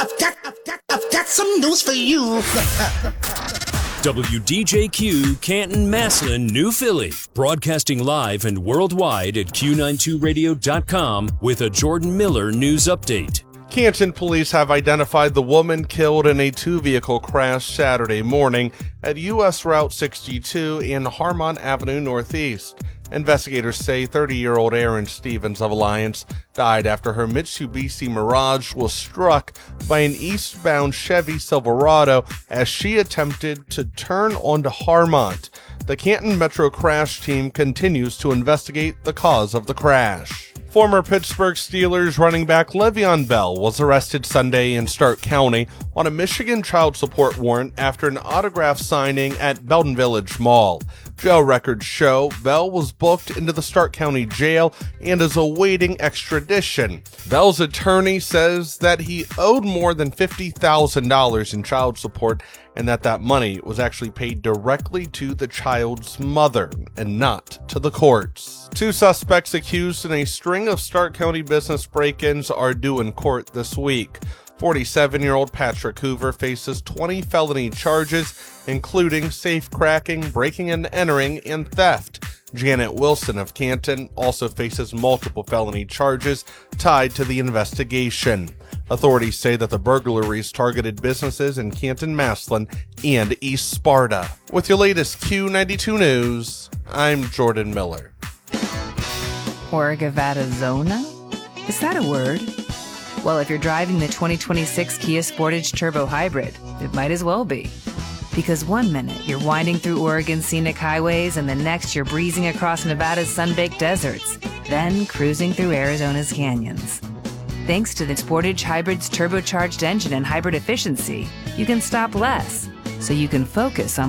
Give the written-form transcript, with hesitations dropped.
I've got some news for you. WDJQ Canton, Massillon, New Philly. Broadcasting live and worldwide at Q92radio.com with a Jordan Miller news update. Canton police have identified the woman killed in a two-vehicle crash Saturday morning at U.S. Route 62 in Harmon Avenue Northeast. Investigators say 30-year-old Erin Stevens of Alliance died after her Mitsubishi Mirage was struck by an eastbound Chevy Silverado as she attempted to turn onto Harmont. The Canton Metro Crash Team continues to investigate the cause of the crash. Former Pittsburgh Steelers running back Le'Veon Bell was arrested Sunday in Stark County on a Michigan child support warrant after an autograph signing at Belden Village Mall. Jail records show Bell was booked into the Stark County Jail and is awaiting extradition. Bell's attorney says that he owed more than $50,000 in child support and that money was actually paid directly to the child's mother and not to the courts. Two suspects accused in a string of Stark County business break-ins are due in court this week. 47-year-old Patrick Hoover faces 20 felony charges, including safe-cracking, breaking and entering, and theft. Janet Wilson of Canton also faces multiple felony charges tied to the investigation. Authorities say that the burglaries targeted businesses in Canton, Massillon, and East Sparta. With your latest Q92 News, I'm Jordan Miller. Orgavadazona? Is that a word? Well, if you're driving the 2026 Kia Sportage Turbo Hybrid, it might as well be. Because one minute you're winding through Oregon's scenic highways and the next you're breezing across Nevada's sun-baked deserts, then cruising through Arizona's canyons. Thanks to the Sportage Hybrid's turbocharged engine and hybrid efficiency, you can stop less, so you can focus on